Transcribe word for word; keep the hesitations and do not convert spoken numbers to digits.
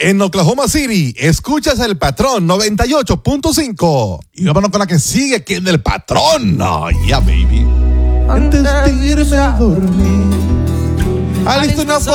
en Oklahoma City, escuchas el Patrón noventa y ocho punto cinco. Y vámonos con la que sigue, que es del Patrón. Oh, yeah, baby. Antes de irme a dormir, alisto una foto